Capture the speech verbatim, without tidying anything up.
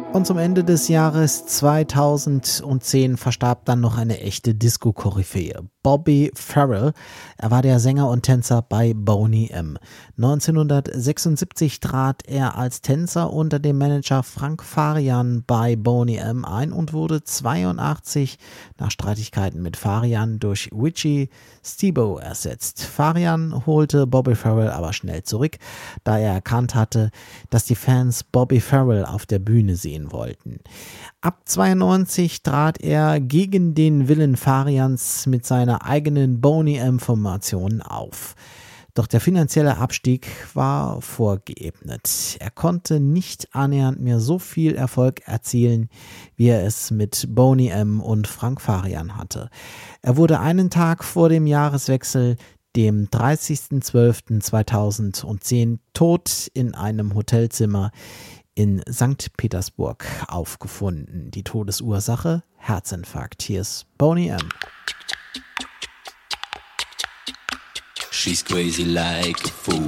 Und zum Ende des Jahres zweitausendzehn verstarb dann noch eine echte Disco-Koryphäe, Bobby Farrell. Er war der Sänger und Tänzer bei Boney M. neunzehnhundertsechsundsiebzig trat er als Tänzer unter dem Manager Frank Farian bei Boney M ein und wurde zweiundachtzig nach Streitigkeiten mit Farian durch Richie Stevo ersetzt. Farian holte Bobby Farrell aber schnell zurück, da er erkannt hatte, dass die Fans Bobby Farrell auf der Bühne sehen wollten. Ab zweiundneunzig trat er gegen den Willen Farians mit seiner eigenen Boney M-Formation auf. Doch der finanzielle Abstieg war vorgeebnet. Er konnte nicht annähernd mehr so viel Erfolg erzielen, wie er es mit Boney M und Frank Farian hatte. Er wurde einen Tag vor dem Jahreswechsel, dem dreißigsten zwölften zweitausendzehn, tot in einem Hotelzimmer in Sankt Petersburg aufgefunden. Die Todesursache: Herzinfarkt. Hier ist Boney M. She's crazy like a fool.